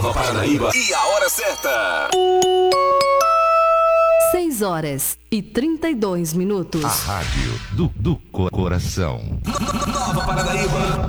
Nova Paranaíba e a hora certa. 6h32. A rádio do coração. Nova Paranaíba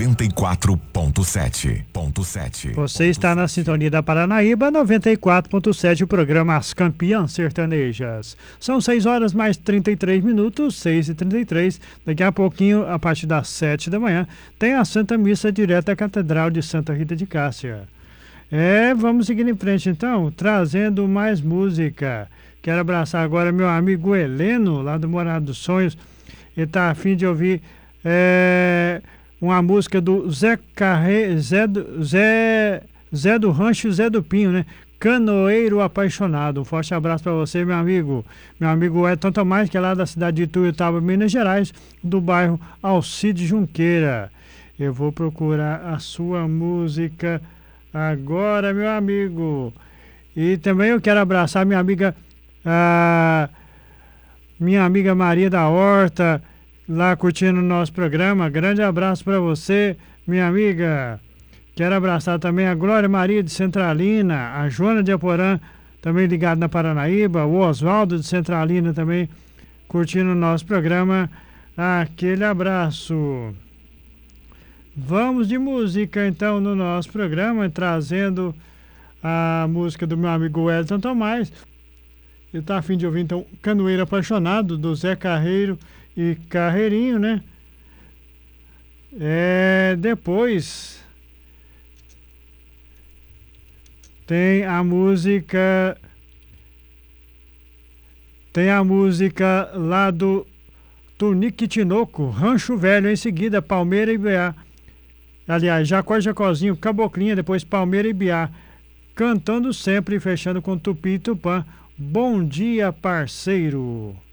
94.7. Você está na sintonia da Paranaíba 94.7, o programa As Campeãs Sertanejas. São 6h mais 33 minutos, 6h33. Daqui a pouquinho, a partir das 7 da manhã, tem a Santa Missa direto da Catedral de Santa Rita de Cássia. Vamos seguir em frente então, trazendo mais música. Quero abraçar agora meu amigo Heleno, lá do Morado dos Sonhos. Ele está a fim de ouvir uma música do Zé do Rancho e Zé do Pinho, né? Canoeiro Apaixonado. Um forte abraço para você, meu amigo. Meu amigo Edson Tomás, que é lá da cidade de Ituiutaba, Minas Gerais, do bairro Alcide Junqueira. Eu vou procurar a sua música agora, meu amigo. E também eu quero abraçar minha amiga Maria da Horta, lá curtindo o nosso programa. Grande abraço para você, minha amiga. Quero abraçar também a Glória Maria de Centralina, a Joana de Aporã, também ligado na Paranaíba, o Oswaldo de Centralina também curtindo o nosso programa. Aquele abraço. Vamos de música então no nosso programa, trazendo a música do meu amigo Edson Tomás. Ele está a fim de ouvir então Canoeiro Apaixonado, do Zé Carreiro e Carreirinho, né? Depois tem a música lá do Tunique Tinoco, Rancho Velho, em seguida Palmeira e Biá. Aliás, Jacó Jacozinho, Caboclinha, depois Palmeira e Biá, cantando sempre e fechando com Tupi e Tupã. Bom dia, parceiro.